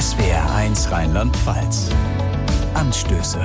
SWR1 Rheinland-Pfalz. Anstöße.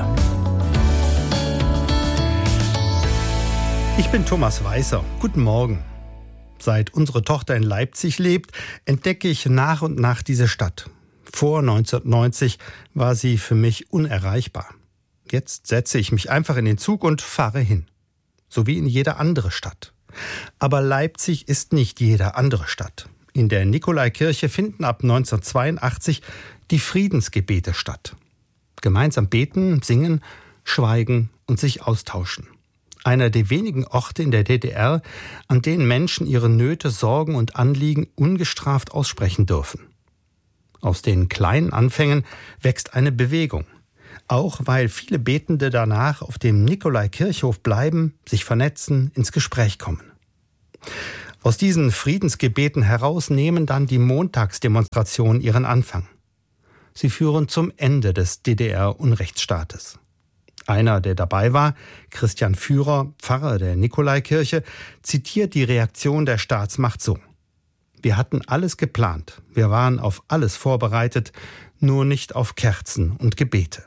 Ich bin Thomas Weißer. Guten Morgen. Seit unsere Tochter in Leipzig lebt, entdecke ich nach und nach diese Stadt. Vor 1990 war sie für mich unerreichbar. Jetzt setze ich mich einfach in den Zug und fahre hin. So wie in jede andere Stadt. Aber Leipzig ist nicht jede andere Stadt. In der Nikolaikirche finden ab 1982 die Friedensgebete statt. Gemeinsam beten, singen, schweigen und sich austauschen. Einer der wenigen Orte in der DDR, an denen Menschen ihre Nöte, Sorgen und Anliegen ungestraft aussprechen dürfen. Aus den kleinen Anfängen wächst eine Bewegung. Auch weil viele Betende danach auf dem Nikolaikirchhof bleiben, sich vernetzen, ins Gespräch kommen. Aus diesen Friedensgebeten heraus nehmen dann die Montagsdemonstrationen ihren Anfang. Sie führen zum Ende des DDR-Unrechtsstaates. Einer, der dabei war, Christian Führer, Pfarrer der Nikolaikirche, zitiert die Reaktion der Staatsmacht so: Wir hatten alles geplant, wir waren auf alles vorbereitet, nur nicht auf Kerzen und Gebete.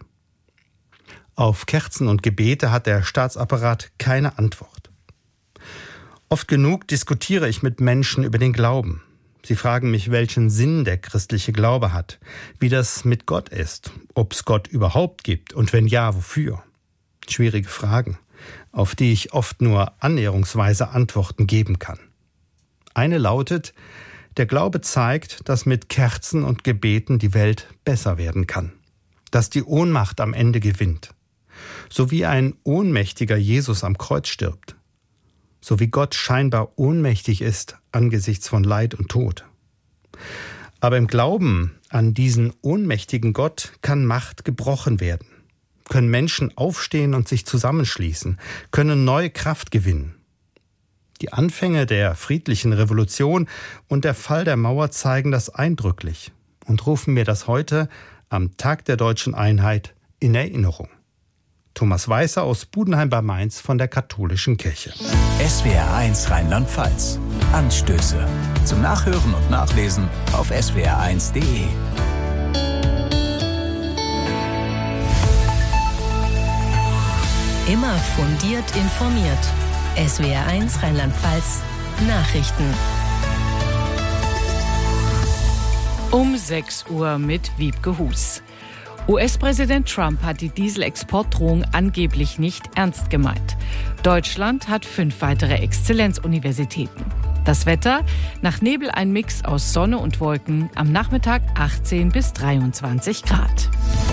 Auf Kerzen und Gebete hat der Staatsapparat keine Antwort. Oft genug diskutiere ich mit Menschen über den Glauben. Sie fragen mich, welchen Sinn der christliche Glaube hat, wie das mit Gott ist, ob es Gott überhaupt gibt und wenn ja, wofür. Schwierige Fragen, auf die ich oft nur annäherungsweise Antworten geben kann. Eine lautet: Der Glaube zeigt, dass mit Kerzen und Gebeten die Welt besser werden kann, dass die Ohnmacht am Ende gewinnt. So wie ein ohnmächtiger Jesus am Kreuz stirbt. So wie Gott scheinbar ohnmächtig ist angesichts von Leid und Tod. Aber im Glauben an diesen ohnmächtigen Gott kann Macht gebrochen werden. Können Menschen aufstehen und sich zusammenschließen, können neue Kraft gewinnen. Die Anfänge der friedlichen Revolution und der Fall der Mauer zeigen das eindrücklich und rufen mir das heute am Tag der Deutschen Einheit in Erinnerung. Thomas Weißer aus Budenheim bei Mainz von der Katholischen Kirche. SWR1 Rheinland-Pfalz. Anstöße. Zum Nachhören und Nachlesen auf swr1.de. Immer fundiert informiert. SWR1 Rheinland-Pfalz. Nachrichten. Um 6 Uhr mit Wiebke Hus. US-Präsident Trump hat die Dieselexportdrohung angeblich nicht ernst gemeint. Deutschland hat 5 weitere Exzellenzuniversitäten. Das Wetter: nach Nebel ein Mix aus Sonne und Wolken, am Nachmittag 18 bis 23 Grad.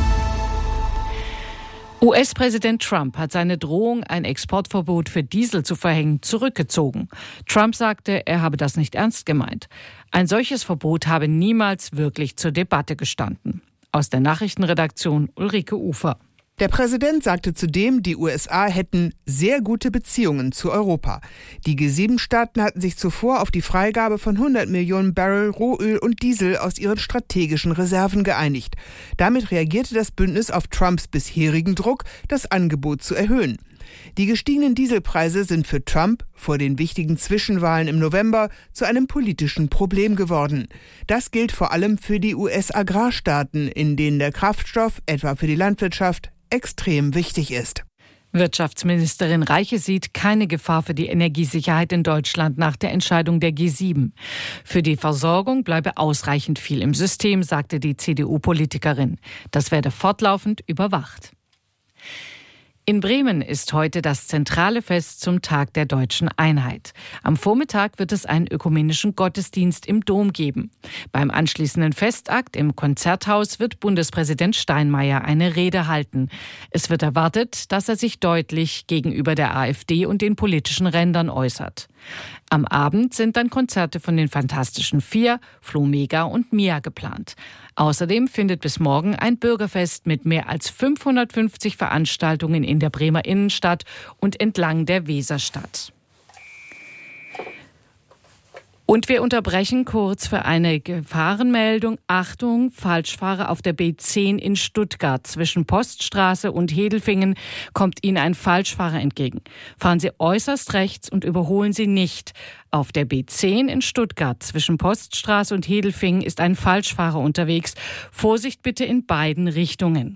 US-Präsident Trump hat seine Drohung, ein Exportverbot für Diesel zu verhängen, zurückgezogen. Trump sagte, er habe das nicht ernst gemeint. Ein solches Verbot habe niemals wirklich zur Debatte gestanden. Aus der Nachrichtenredaktion Ulrike Ufer. Der Präsident sagte zudem, die USA hätten sehr gute Beziehungen zu Europa. Die G7-Staaten hatten sich zuvor auf die Freigabe von 100 Millionen Barrel Rohöl und Diesel aus ihren strategischen Reserven geeinigt. Damit reagierte das Bündnis auf Trumps bisherigen Druck, das Angebot zu erhöhen. Die gestiegenen Dieselpreise sind für Trump vor den wichtigen Zwischenwahlen im November zu einem politischen Problem geworden. Das gilt vor allem für die US-Agrarstaaten, in denen der Kraftstoff, etwa für die Landwirtschaft, extrem wichtig ist. Wirtschaftsministerin Reiche sieht keine Gefahr für die Energiesicherheit in Deutschland nach der Entscheidung der G7. Für die Versorgung bleibe ausreichend viel im System, sagte die CDU-Politikerin. Das werde fortlaufend überwacht. In Bremen ist heute das zentrale Fest zum Tag der Deutschen Einheit. Am Vormittag wird es einen ökumenischen Gottesdienst im Dom geben. Beim anschließenden Festakt im Konzerthaus wird Bundespräsident Steinmeier eine Rede halten. Es wird erwartet, dass er sich deutlich gegenüber der AfD und den politischen Rändern äußert. Am Abend sind dann Konzerte von den Fantastischen Vier, Flo Mega und Mia geplant. Außerdem findet bis morgen ein Bürgerfest mit mehr als 550 Veranstaltungen in der Bremer Innenstadt und entlang der Weser statt. Und wir unterbrechen kurz für eine Gefahrenmeldung. Achtung, Falschfahrer auf der B10 in Stuttgart. Zwischen Poststraße und Hedelfingen kommt Ihnen ein Falschfahrer entgegen. Fahren Sie äußerst rechts und überholen Sie nicht. Auf der B10 in Stuttgart zwischen Poststraße und Hedelfingen ist ein Falschfahrer unterwegs. Vorsicht bitte in beiden Richtungen.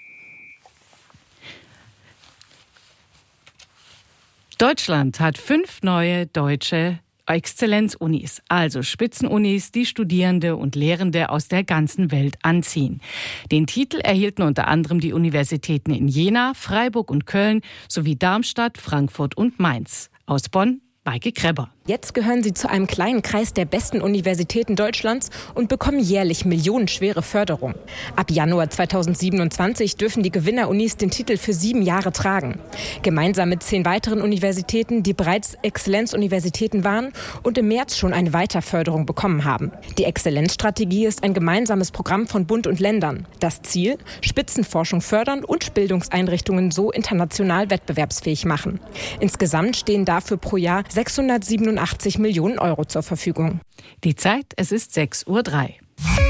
Deutschland hat 5 neue deutsche Exzellenzunis, also Spitzenunis, die Studierende und Lehrende aus der ganzen Welt anziehen. Den Titel erhielten unter anderem die Universitäten in Jena, Freiburg und Köln sowie Darmstadt, Frankfurt und Mainz. Aus Bonn, Maike Krebber. Jetzt gehören sie zu einem kleinen Kreis der besten Universitäten Deutschlands und bekommen jährlich millionenschwere Förderung. Ab Januar 2027 dürfen die Gewinnerunis den Titel für 7 Jahre tragen. Gemeinsam mit 10 weiteren Universitäten, die bereits Exzellenzuniversitäten waren und im März schon eine Weiterförderung bekommen haben. Die Exzellenzstrategie ist ein gemeinsames Programm von Bund und Ländern. Das Ziel: Spitzenforschung fördern und Bildungseinrichtungen so international wettbewerbsfähig machen. Insgesamt stehen dafür pro Jahr 687 Millionen Euro zur Verfügung. Die Zeit, es ist 6:03 Uhr.